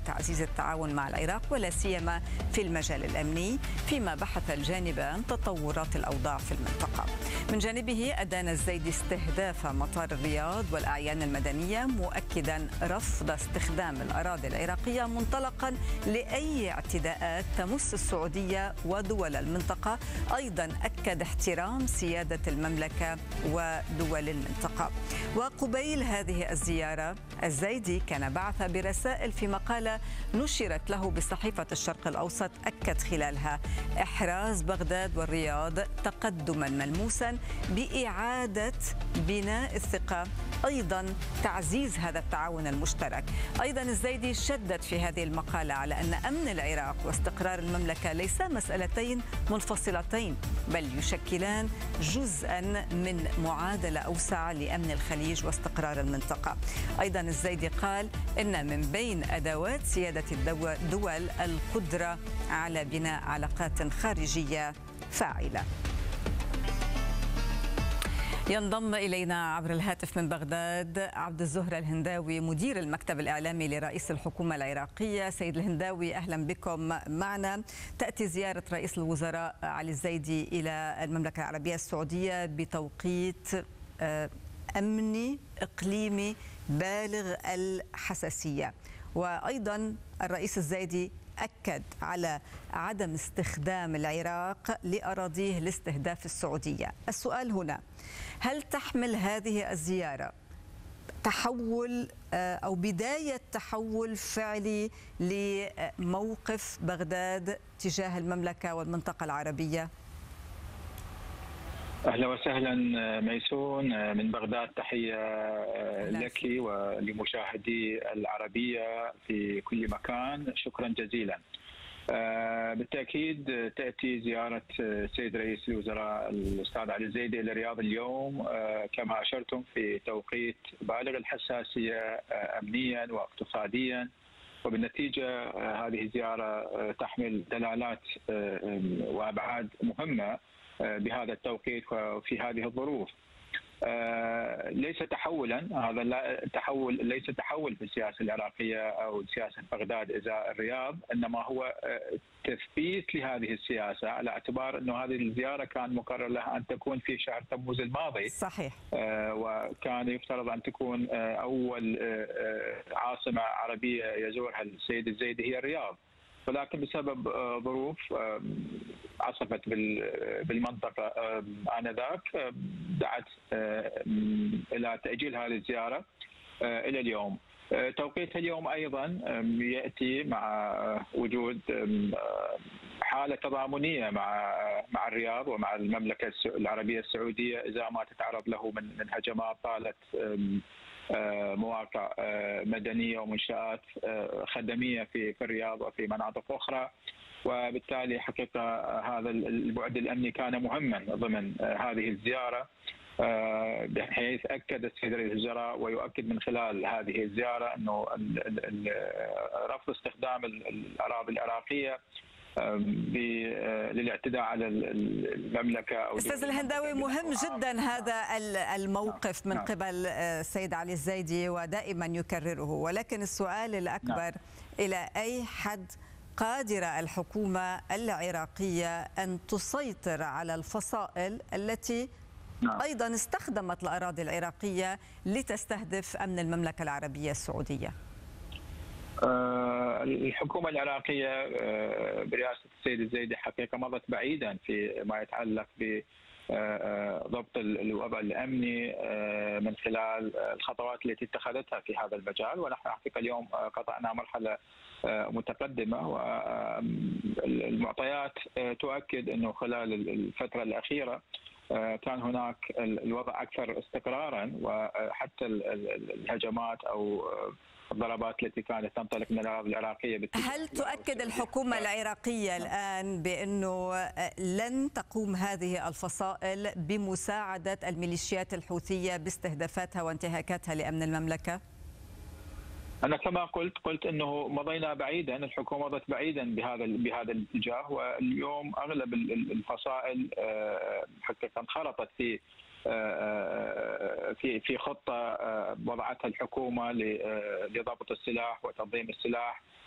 تعزيز التعاون مع العراق ولا سيما في المجال الأمني، فيما بحث الجانبان تطورات الأوضاع في المنطقة. من جانبه أدان الزيدي استهداف مطار الرياض والأعيان المدنية، مؤكدا رفض استخدام الأراضي العراقية منطلقا لأي اعتداءات تمس السعودية ودول المنطقة. أيضا أكد احترام سيادة المملكة ودول المنطقة. وقبيل هذه الزيارة الزيدي كان بعث برسائل في مقالة نشرت له بصحيفة الشرق الأوسط، أكد خلالها إحراز بغداد والرياض تقدما ملموسا بإعادة بناء الثقة، أيضا تعزيز هذا التعاون المشترك. أيضا الزيدي شدد في هذه المقالة على أن أمن العراق واستقرار المملكة ليس مسألتين منفصلتين، بل يشكلان جزءا من معادلة أوسع لأمن الخليج واستقرار المنطقة. أيضا الزيدي قال إن من بين أدوات سيادة الدول القدرة على بناء علاقات خارجية فاعلة. ينضم إلينا عبر الهاتف من بغداد عبد الزهرة الهنداوي، مدير المكتب الإعلامي لرئيس الحكومة العراقية. سيد الهنداوي، أهلا بكم معنا. تأتي زيارة رئيس الوزراء علي الزيدي إلى المملكة العربية السعودية بتوقيت أمني إقليمي بالغ الحساسية، وأيضا الرئيس الزيدي أكد على عدم استخدام العراق لأراضيه لاستهداف السعودية. السؤال هنا، هل تحمل هذه الزيارة تحول أو بداية تحول فعلي لموقف بغداد تجاه المملكة والمنطقة العربية؟ أهلا وسهلا ميسون من بغداد، تحية لك ولمشاهدي العربية في كل مكان، شكرا جزيلا. بالتأكيد تأتي زيارة السيد رئيس الوزراء الأستاذ علي الزيدي إلى الرياض اليوم كما أشرتم في توقيت بالغ الحساسية أمنيا واقتصاديا، وبالنتيجة هذه الزيارة تحمل دلالات وأبعاد مهمة بهذا التوقيت وفي هذه الظروف. ليس تحولا، هذا ليس تحول في السياسة العراقية أو سياسة بغداد إزاء الرياض، إنما هو تثبيت لهذه السياسة، على اعتبار أنه هذه الزيارة كان مقرر لها أن تكون في شهر تموز الماضي. صحيح. وكان يفترض أن تكون أول عاصمة عربية يزورها السيد الزيدي هي الرياض، ولكن بسبب ظروف عصفت بالمنطقة آنذاك دعت إلى تأجيل هذه الزيارة إلى اليوم. توقيتها اليوم أيضا يأتي مع وجود حالة تضامنية مع الرياض ومع المملكة العربية السعودية إذا ما تتعرض له من هجمات طالت مواقع مدنية ومنشآت خدمية في الرياض وفي مناطق أخرى، وبالتالي حقيقة هذا البعد الأمني كان مهما ضمن هذه الزيارة، بحيث أكد السيد رئيس الوزراء ويؤكد من خلال هذه الزيارة أنه رفض استخدام الأراضي العراقية للاعتداء على المملكة أو أستاذ الهنداوي، مهم جدا هذا الموقف من قبل السيد علي الزيدي ودائما يكرره، ولكن السؤال الأكبر إلى أي حد قادرة الحكومة العراقية أن تسيطر على الفصائل التي أيضا استخدمت الأراضي العراقية لتستهدف أمن المملكة العربية السعودية؟ الحكومة العراقية برئاسة السيد الزيدي حقيقة مضت بعيدا في ما يتعلق بضبط الوضع الأمني من خلال الخطوات التي اتخذتها في هذا المجال، ونحن حقيقة اليوم قطعنا مرحلة متقدمة، والمعطيات تؤكد أنه خلال الفترة الأخيرة كان هناك الوضع أكثر استقرارا، وحتى الهجمات أو الضربات التي كانت تنطلق من الأراضي العراقية. هل تؤكد الحكومة العراقية الآن بأنه لن تقوم هذه الفصائل بمساعدة الميليشيات الحوثية باستهدافاتها وانتهاكاتها لأمن المملكة؟ أنا كما قلت أنه مضينا بعيدا، الحكومة مضت بعيدا بهذا الاتجاه، واليوم أغلب الفصائل حقيقة انخرطت في خطة وضعتها الحكومة لضبط السلاح وتنظيم السلاح